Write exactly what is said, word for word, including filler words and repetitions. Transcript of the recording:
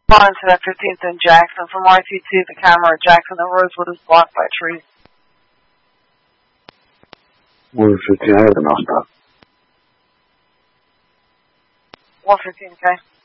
On to that fifteenth and Jackson. From R T T, the camera at Jackson and Rosewood is blocked by trees. one fifteen, I have an stop. one fifteen, okay.